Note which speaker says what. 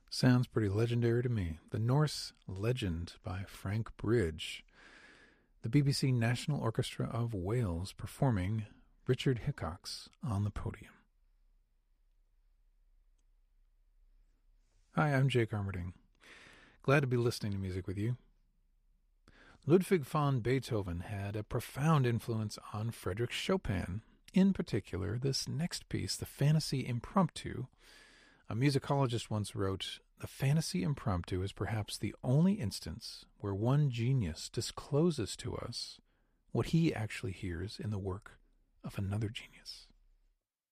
Speaker 1: Sounds pretty legendary to me. The Norse Legend by Frank Bridge. The BBC National Orchestra of Wales performing Richard Hickox on the podium. Hi, I'm Jake Armerding. Glad to be listening to music with you. Ludwig van Beethoven had a profound influence on Frédéric Chopin. In particular, this next piece, the Fantasy Impromptu. A musicologist once wrote, "The Fantasy Impromptu is perhaps the only instance where one genius discloses to us what he actually hears in the work of another genius."